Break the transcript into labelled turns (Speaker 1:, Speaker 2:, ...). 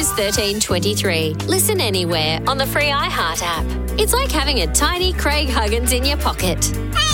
Speaker 1: is 1323. Listen anywhere on the free iHeart app. It's like having a tiny Craig Huggins in your pocket.